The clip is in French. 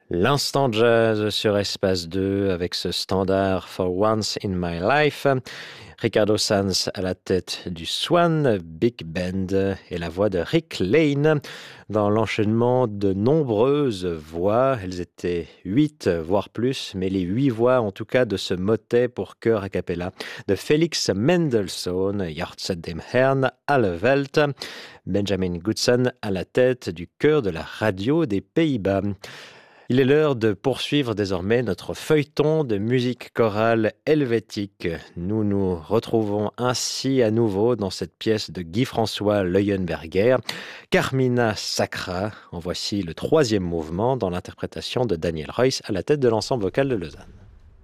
L'instant jazz sur Espace 2 avec ce standard For Once in My Life. Ricardo Sanz à la tête du Swan Big Band et la voix de Rick Lane dans l'enchaînement de nombreuses voix. Elles étaient 8, voire plus, mais les 8 voix en tout cas de ce motet pour chœur a cappella de Felix Mendelssohn, Hjärtat dem Herrn à la Welt, Benjamin Goodson à la tête du chœur de la radio des Pays-Bas. Il est l'heure de poursuivre désormais notre feuilleton de musique chorale helvétique. Nous nous retrouvons ainsi à nouveau dans cette pièce de Guy-François Leuenberger, Carmina Sacra. En voici le 3e mouvement dans l'interprétation de Daniel Reuss à la tête de l'ensemble vocal de Lausanne.